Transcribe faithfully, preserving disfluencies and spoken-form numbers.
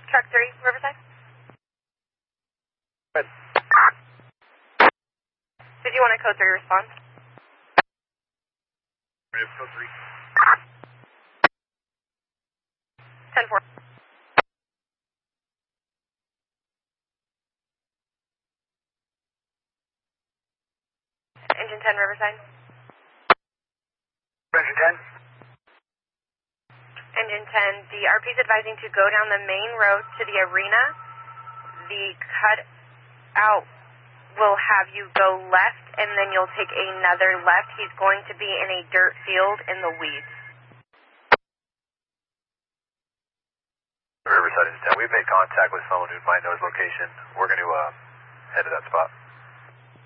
Truck three, Riverside. Good. Did you want a code three response? We have code three. ten four. Engine ten, Riverside. Engine ten. Engine ten, the R P is advising to go down the main road to the arena. The cut out will have you go left, and then you'll take another left. He's going to be in a dirt field in the weeds. Riverside Engine ten, we've made contact with someone who might know his location. We're going to uh, head to that spot.